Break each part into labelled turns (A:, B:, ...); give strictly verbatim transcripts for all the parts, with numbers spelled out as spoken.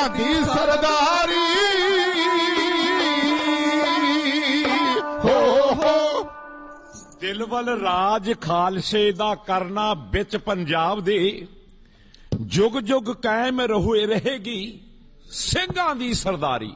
A: दी सरदारी हो हो।
B: दिल वल राज खालसे दा करना बिच पंजाब दे, जुग जुग कायम रहोए रहेगी ਸਿੰਘਾਂ ਦੀ सरदारी।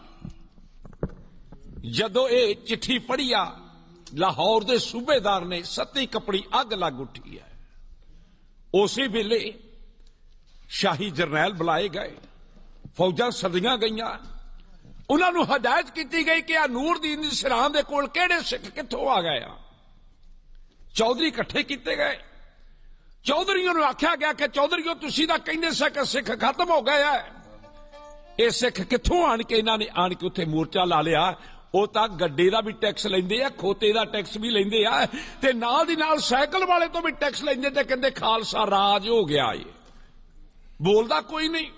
B: जदों ये चिट्ठी पढ़ी आ, लाहौर के सूबेदार ने सत्ती कपड़ी अग लग उठी है। उसी वेले शाही जरनैल बुलाए गए, फौजां सदियां गईयां, उन्होंने हदायत की गई कि आ नूरदीन दी सिरां दे कोल किहड़े सिख कित्थों आ गए आ। चौधरी इकट्ठे किए गए। चौधरीओं नूं आख्या गया कि चौधरीओ तुसीं तां कहंदे सी कि सिख खत्म हो गए है, ये सिख कित्थों आण के इन्हां ने आण के उत्थे मोर्चा ला लिया। वो तो गड्डे का भी टैक्स लेंदे आ, खोते का टैक्स भी लेंदे आ, ते नाल दी नाल साइकिल वाले तो भी टैक्स लेंदे ते कहंदे खालसा राज हो गया। ये बोलदा कोई नहीं।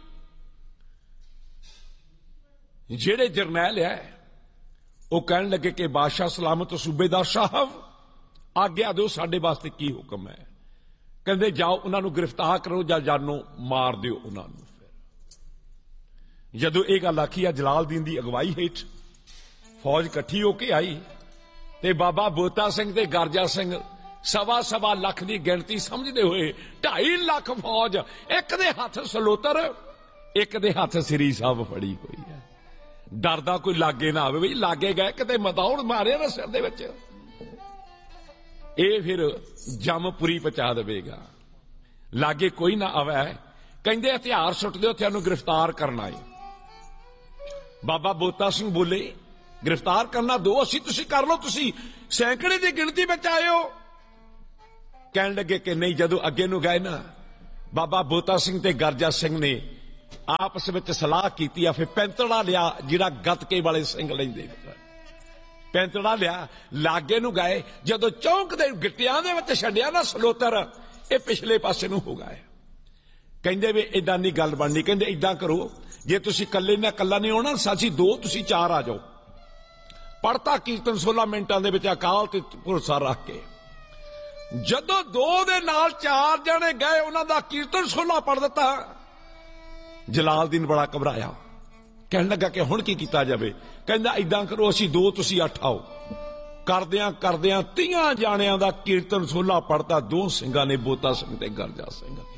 B: जेड़े जरनैल है वो कहन लगे कि बादशाह सलामत सूबेदार साहब आग्ञा दो, साडे वास्ते की हुक्म है। कहंदे जाओ उन्हां नूं गिरफ्तार करो या जानो मार दिओ उन्हां नूं। फिर जदों ये गल आखी आ, जलालदीन दी अगवाई हेठ फौज इकट्ठी होके आई ते बाबा बोता सिंह ते गरजा सिंह सवा सवा लख की गिणती समझते हुए ढाई लख फौज, एक दे हथ सलोतर, एक दे हथ श्री साहब फड़ी हुई है। डरदा कोई लागे ना आवे, बई लागे गए किते मदौड़ मारे ना सिर दे विच, ये फिर जमपुरी पचा देगा। लागे कोई ना आवे, कहंदे हथियार सुट दो, तुहानूं गिरफ्तार करना है। बाबा बोता सिंह बोले गिरफ्तार करना दो, असी तुसी कर लो, तुसी सैकड़े की गिणती में आए हो। कहन लगे कि नहीं। जदों अगे नूं गए ना, बाबा बोता सिंह ते गरजा सिंह ने आपस में सलाह की, फिर पैंतड़ा लिया जिहड़ा गतके वाले सिंह लैंदे, पैंतड़ा लिया, लागे नूं गए। जदों चौंक दे गिट्टियां दे विच छड्डिया ना सलोतर, ये पिछले पासे नूं हो गए। कहंदे वी इदां नहीं गल बननी। कहंदे इदां करो, जे तुसी कल्ले ना कल्ला नहीं होना, सासी दो तुसी चार आ जाओ। पढ़ता कीर्तन सोलह मिनटां दे विच अकाल ते भरोसा रख के। जदों दो दे नाल चार जने गए, उन्हां दा कीर्तन सोलह पढ़ दिता। जलालदीन बड़ा घबराया, कहन लगा कि हुण की कीता जावे। कहंदा इदां करो, असी दो तुसी अठ आओ। करदियां करदियां तीहां जाणियां दा कीर्तन सोलह पढ़ता। दो सिंघां ने, बोता सिंह ते गरजा सिंह ने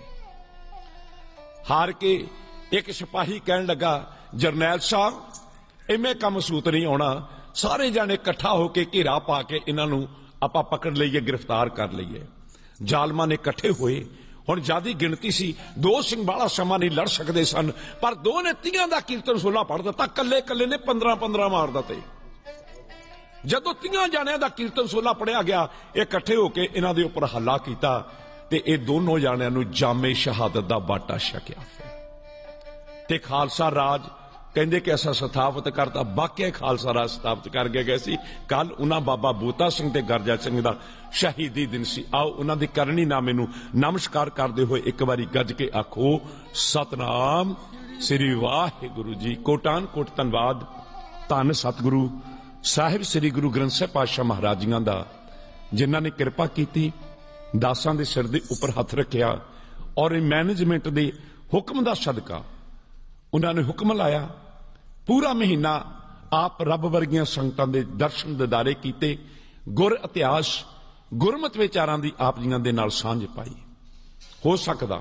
B: हार के। एक सिपाही कहन लगा, जरनैल साहब इवें कम सूत नहीं आउणा, सारे जाने इकट्ठा होके घेरा पा के इन्हां नूं आपां पकड़ लईए, गिरफ्तार कर लईए। जालमां ने इकट्ठे होए। हुण ज्यादा गिणती सी, दो सिंह बाला समा नहीं लड़ सकते सन, पर दो ने तीहां दा कीर्तन सोलह पढ़ दिता, कल्ले कल्ले ने पंद्रह पंद्रह मार दिते। जदों तीहां जाणियां दा कीर्तन सोलह पढ़िया गया, इकट्ठे होके इन्हां दे उपर हल्ला कीता ते इह दोनों जाणियां नूं जामे शहादत दा बाटा छकिया ते खालसा राज कहंदे कि असां स्थापित करता। वाकई खालसा राज स्थापित कर गए गए सी। कल उन्हां बाबा बोता सिंह ते गरजा सिंह दा शहीदी दिन सी। आओ उन्हां दी करनी नामे नूं नमस्कार करदे होए एक बारी गज के आखो, सतनाम श्री वाहिगुरू जी। कोटान कोट धन्नवाद धन सतगुरु साहिब श्री गुरु ग्रंथ साहिब पातशाह महाराजियां दा, जिन्हां ने कृपा कीती, दासां दे सिर दे उपर हथ रखिया और मैनेजमेंट दे हुक्म दा सदका उन्होंने हुक्म लाया। पूरा महीना आप रब वर्गियां संगतां दे दर्शन दिदारे कीते, गुर इतिहास गुरमत विचारां दी आप जियां दे नाल सांझ पाई। हो सकदा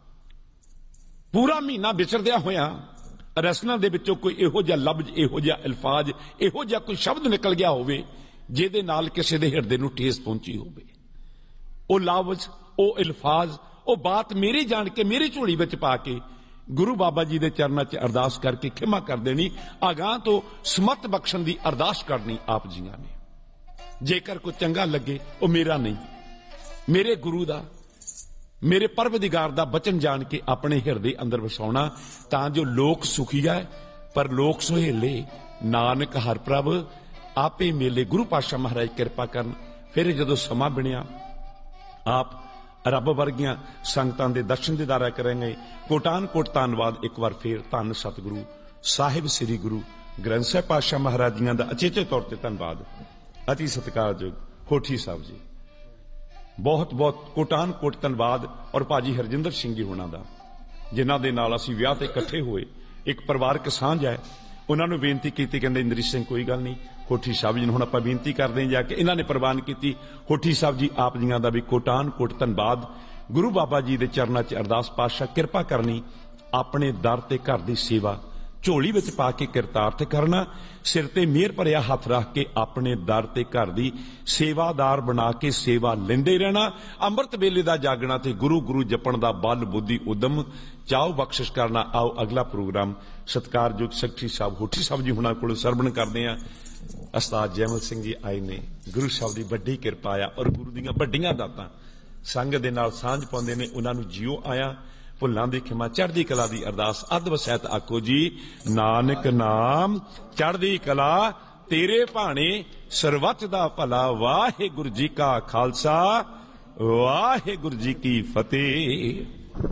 B: पूरा महीना विचरदिया होया रसना दे विचों कोई इहो जिहा लफ्ज, इहो जिहा अल्फाज, इहो जिहा कोई शब्द निकल गया होवे जिहदे नाल किसी दे हिरदे नूं ठेस पहुंची होवे। ओ लफ्ज, ओ अल्फाज, ओ बात मेरी जान के मेरी झोली विच पा के गुरु बाबा जी के चरणों च अरदास करके खिमा कर देनी, अगां तो समत बख्शण की अरदास करनी आप जियां ने। जेकर कोई चंगा लगे वो मेरा नहीं, मेरे गुरु दा, मेरे परवदिगार दा बचन जान के अपने हिरदे अंदर वसाउणा, तां जो लोक सुखी है पर लोक सुहेले, नानक हर प्रभ आपे मेले। गुरु पातशाह महाराज कृपा करन। फिर जदों समा बनिया, आप रब वर्गियां संगतां दे दर्शन दीदारा करेंगे। कोटान कोट धन्नवाद एक बार फिर धन सतगुरु साहिब श्री गुरु ग्रंथ साहिब पातशाह महाराजियां दा अचेचे तौर पर धन्नवाद। अति सत्कारयोग होठी साहब जी, बहुत बहुत कोटान कोट धन्नवाद। और भाजी हरजिंदर सिंह जी होना दा, जिन्हां दे नाल असीं विआह ते इकट्ठे होए, ਇੱਕ ਪਰਿਵਾਰਕ ਸਾਂਝ ਹੈ। ਉਹਨਾਂ ਨੂੰ ਬੇਨਤੀ ਕੀਤੀ, ਕਹਿੰਦੇ ਇੰਦਰੀ ਸਿੰਘ ਕੋਈ ਗੱਲ ਨਹੀਂ, ਹੋਠੀ ਸਾਹਿਬ ਜੀ ਨੂੰ ਹੁਣ ਆਪਾਂ ਬੇਨਤੀ ਕਰਦੇ ਹਾਂ ਜਾ ਕੇ। ਇਹਨਾਂ ਨੇ ਪ੍ਰਵਾਨ ਕੀਤੀ। ਹੋਠੀ ਸਾਹਿਬ ਜੀ ਆਪ ਜੀਆਂ ਦਾ ਵੀ ਕੋਟਾਨ ਕੋਟ ਧੰਨਵਾਦ। ਗੁਰੂ ਬਾਬਾ ਜੀ ਦੇ ਚਰਨਾਂ 'ਚ ਅਰਦਾਸ, ਪਾਤਸ਼ਾਹ ਕਿਰਪਾ ਕਰਨੀ, ਆਪਣੇ ਦਰ ਤੇ ਘਰ ਦੀ ਸੇਵਾ ਝੋਲੀ ਵਿੱਚ ਪਾ ਕੇ ਕਿਰਤਾਰਥ ਕਰਨਾ, ਸਿਰ ਤੇ ਮਿਹਰ ਭਰਿਆ ਹੱਥ ਰੱਖ ਕੇ ਆਪਣੇ ਦਰ ਤੇ ਘਰ ਦੀ ਸੇਵਾਦਾਰ ਬਣਾ ਕੇ ਸੇਵਾ ਲੈਂਦੇ ਰਹਿਣਾ। ਅੰਮ੍ਰਿਤ ਵੇਲੇ ਦਾ ਜਾਗਣਾ ਤੇ ਗੁਰੂ ਗੁਰੂ ਜਪਣ ਦਾ ਬਲ ਬੁੱਧੀ ਉਦਮ ਚਾਓ ਬਖਸ਼ਿਸ਼ ਕਰਨਾ। ਆਓ ਅਗਲਾ ਪ੍ਰੋਗਰਾਮ ਸਤਿਕਾਰਯੋਗ ਸੈਕਟਰੀ ਸਾਹਿਬ ਹੋਠੀ ਸਾਹਿਬ ਜੀ ਹੁਣਾਂ ਕੋਲ ਸਰਵਣ ਕਰਦੇ ਹਾਂ। ਉਸਤਾਦ ਜੈਮਲ ਸਿੰਘ ਜੀ ਆਏ ਨੇ, ਗੁਰੂ ਸਾਹਿਬ ਦੀ ਵੱਡੀ ਕਿਰਪਾ ਆ ਔਰ ਗੁਰੂ ਦੀਆਂ ਵੱਡੀਆਂ ਦਾਤਾਂ ਸੰਗ ਦੇ ਨਾਲ ਸਾਂਝ ਪਾਉਂਦੇ ਨੇ। ਉਹਨਾਂ ਨੂੰ ਜਿਉ ਆਇਆ, ਭੁੱਲਾਂ ਦੀ ਖਿਮਾ, ਚੜ੍ਹਦੀ ਕਲਾ ਦੀ ਅਰਦਾਸ। ਅੱਧ ਵਸੈਤ ਆਖੋ ਜੀ ਨਾਨਕ ਨਾਮ ਚੜ੍ਹਦੀ ਕਲਾ ਤੇਰੇ ਭਾਣੇ, ਸਰਬੱਤ ਦਾ ਭਲਾ। ਵਾਹਿਗੁਰੂ ਜੀ ਕਾ ਖਾਲਸਾ, ਵਾਹਿਗੁਰੂ ਜੀ ਕੀ ਫਤਿਹ।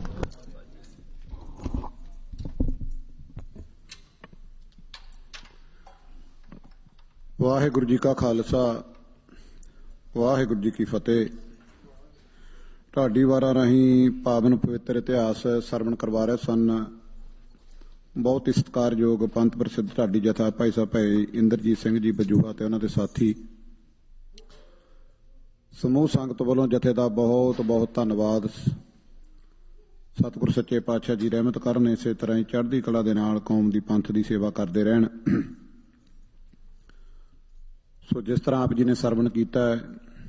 C: ਵਾਹਿਗੁਰੂ ਜੀ ਕਾ ਖਾਲਸਾ, ਵਾਹਿਗੁਰੂ ਜੀ ਕੀ ਫਤਿਹ। ਢਾਡੀ ਵਾਰਾਂ ਰਾਹੀਂ ਪਾਵਨ ਪਵਿੱਤਰ ਇਤਿਹਾਸ ਸਰਵਣ ਕਰਵਾ ਰਹੇ ਸਨ ਬਹੁਤ ਹੀ ਸਤਿਕਾਰਯੋਗ ਪੰਥ ਪ੍ਰਸਿੱਧ ਢਾਡੀ ਜਥਾ ਭਾਈ ਸਾਹਿਬ ਭਾਈ ਇੰਦਰਜੀਤ ਸਿੰਘ ਜੀ ਬਜੂਹਾ ਤੇ ਉਹਨਾਂ ਦੇ ਸਾਥੀ ਸਮੂਹ ਸੰਗਤ ਵੱਲੋਂ ਜਥੇ ਦਾ ਬਹੁਤ ਬਹੁਤ ਧੰਨਵਾਦ। ਸਤਿਗੁਰ ਸੱਚੇ ਪਾਤਸ਼ਾਹ ਜੀ ਰਹਿਮਤ ਕਰਨ, ਇਸੇ ਤਰ੍ਹਾਂ ਹੀ ਚੜ੍ਹਦੀ ਕਲਾ ਦੇ ਨਾਲ ਕੌਮ ਦੀ ਪੰਥ ਦੀ ਸੇਵਾ ਕਰਦੇ ਰਹਿਣ। ਸੋ ਜਿਸ ਤਰ੍ਹਾਂ ਆਪ ਜੀ ਨੇ ਸਰਵਣ ਕੀਤਾ ਹੈ,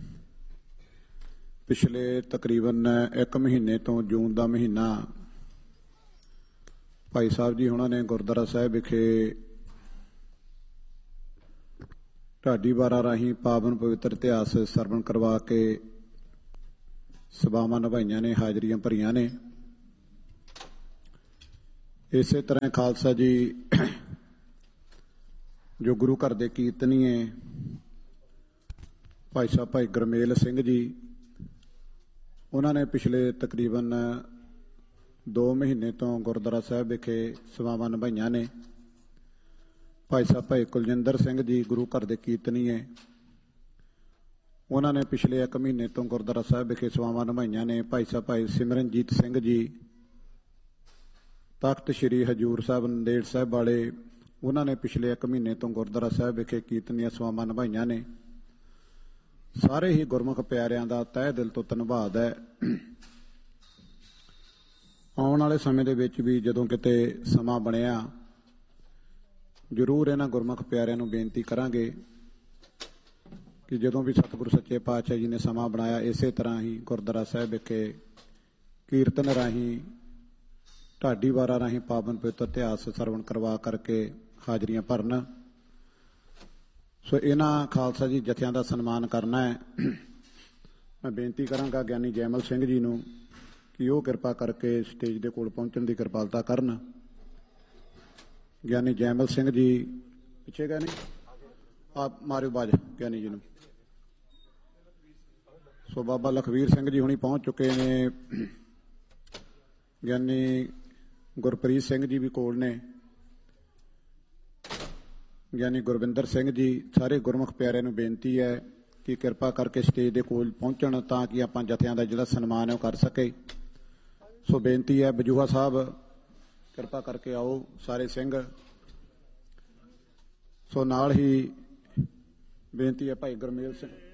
C: ਪਿਛਲੇ ਤਕਰੀਬਨ ਇੱਕ ਮਹੀਨੇ ਤੋਂ ਜੂਨ ਦਾ ਮਹੀਨਾ ਭਾਈ ਸਾਹਿਬ ਜੀ ਉਹਨਾਂ ਨੇ ਗੁਰਦੁਆਰਾ ਸਾਹਿਬ ਵਿਖੇ ਢਾਡੀ ਵਾਰਾਂ ਰਾਹੀਂ ਪਾਵਨ ਪਵਿੱਤਰ ਇਤਿਹਾਸ ਸਰਵਣ ਕਰਵਾ ਕੇ ਸਭਾਵਾਂ ਨਿਭਾਈਆਂ ਨੇ, ਹਾਜ਼ਰੀਆਂ ਭਰੀਆਂ ਨੇ। ਇਸੇ ਤਰ੍ਹਾਂ ਖਾਲਸਾ ਜੀ ਜੋ ਗੁਰੂ ਘਰ ਦੇ ਕੀਰਤਨੀਏ ਭਾਈ ਸਾਹਿਬ ਭਾਈ ਗੁਰਮੇਲ ਸਿੰਘ ਜੀ, ਉਹਨਾਂ ਨੇ ਪਿਛਲੇ ਤਕਰੀਬਨ ਦੋ ਮਹੀਨੇ ਤੋਂ ਗੁਰਦੁਆਰਾ ਸਾਹਿਬ ਵਿਖੇ ਸੇਵਾਵਾਂ ਨਿਭਾਈਆਂ ਨੇ। ਭਾਈ ਸਾਹਿਬ ਭਾਈ ਕੁਲਜਿੰਦਰ ਸਿੰਘ ਜੀ ਗੁਰੂ ਘਰ ਦੇ ਕੀਰਤਨੀਏ, ਉਹਨਾਂ ਨੇ ਪਿਛਲੇ ਇੱਕ ਮਹੀਨੇ ਤੋਂ ਗੁਰਦੁਆਰਾ ਸਾਹਿਬ ਵਿਖੇ ਸੇਵਾਵਾਂ ਨਿਭਾਈਆਂ ਨੇ। ਭਾਈ ਸਾਹਿਬ ਭਾਈ ਸਿਮਰਨਜੀਤ ਸਿੰਘ ਜੀ ਤਖਤ ਸ੍ਰੀ ਹਜੂਰ ਸਾਹਿਬ ਨੰਦੇੜ ਸਾਹਿਬ ਵਾਲੇ, ਉਹਨਾਂ ਨੇ ਪਿਛਲੇ ਇੱਕ ਮਹੀਨੇ ਤੋਂ ਗੁਰਦੁਆਰਾ ਸਾਹਿਬ ਵਿਖੇ ਕੀਰਤਨੀਆਂ ਸੇਵਾਵਾਂ ਨਿਭਾਈਆਂ ਨੇ। ਸਾਰੇ ਹੀ ਗੁਰਮੁਖ ਪਿਆਰਿਆਂ ਦਾ ਤਹਿ ਦਿਲ ਤੋਂ ਧੰਨਵਾਦ ਹੈ। ਆਉਣ ਵਾਲੇ ਸਮੇਂ ਦੇ ਵਿੱਚ ਵੀ ਜਦੋਂ ਕਿਤੇ ਸਮਾਂ ਬਣਿਆ, ਜ਼ਰੂਰ ਇਹਨਾਂ ਗੁਰਮੁਖ ਪਿਆਰਿਆਂ ਨੂੰ ਬੇਨਤੀ ਕਰਾਂਗੇ ਕਿ ਜਦੋਂ ਵੀ ਸਤਿਗੁਰੂ ਸੱਚੇ ਪਾਤਸ਼ਾਹ ਜੀ ਨੇ ਸਮਾਂ ਬਣਾਇਆ, ਇਸੇ ਤਰ੍ਹਾਂ ਹੀ ਗੁਰਦੁਆਰਾ ਸਾਹਿਬ ਵਿਖੇ ਕੀਰਤਨ ਰਾਹੀਂ ਢਾਡੀ ਵਾਰਾਂ ਰਾਹੀਂ ਪਾਵਨ ਪਵਿੱਤਰ ਇਤਿਹਾਸ ਸਰਵਣ ਕਰਵਾ ਕਰਕੇ ਹਾਜ਼ਰੀਆਂ ਭਰਨ। ਸੋ ਇਹਨਾਂ ਖਾਲਸਾ ਜੀ ਜਥਿਆਂ ਦਾ ਸਨਮਾਨ ਕਰਨਾ ਹੈ। ਮੈਂ ਬੇਨਤੀ ਕਰਾਂਗਾ ਗਿਆਨੀ ਜੈਮਲ ਸਿੰਘ ਜੀ ਨੂੰ ਕਿ ਉਹ ਕਿਰਪਾ ਕਰਕੇ ਸਟੇਜ ਦੇ ਕੋਲ ਪਹੁੰਚਣ ਦੀ ਕਿਰਪਾਲਤਾ ਕਰਨ। ਗਿਆਨੀ ਜੈਮਲ ਸਿੰਘ ਜੀ ਪਿੱਛੇ ਗਏ ਨੇ, ਆਪ ਮਾਰਿਓ ਬਾਜ ਗਿਆਨੀ ਜੀ ਨੂੰ। ਸੋ ਬਾਬਾ ਲਖਵੀਰ ਸਿੰਘ ਜੀ ਹੁਣੀ ਪਹੁੰਚ ਚੁੱਕੇ ਨੇ, ਗਿਆਨੀ ਗੁਰਪ੍ਰੀਤ ਸਿੰਘ ਜੀ ਵੀ ਕੋਲ ਨੇ, ਗਿਆਨੀ ਗੁਰਵਿੰਦਰ ਸਿੰਘ ਜੀ। ਸਾਰੇ ਗੁਰਮੁਖ ਪਿਆਰਿਆਂ ਨੂੰ ਬੇਨਤੀ ਹੈ ਕਿ ਕਿਰਪਾ ਕਰਕੇ ਸਟੇਜ ਦੇ ਕੋਲ ਪਹੁੰਚਣ ਤਾਂ ਕਿ ਆਪਾਂ ਜਥਿਆਂ ਦਾ ਜਿਹੜਾ ਸਨਮਾਨ ਹੈ ਉਹ ਕਰ ਸਕੇ। ਸੋ ਬੇਨਤੀ ਹੈ ਬਜੂਹਾ ਸਾਹਿਬ ਕਿਰਪਾ ਕਰਕੇ ਆਓ ਸਾਰੇ ਸਿੰਘ। ਸੋ ਨਾਲ ਹੀ ਬੇਨਤੀ ਹੈ ਭਾਈ ਗੁਰਮੇਲ ਸਿੰਘ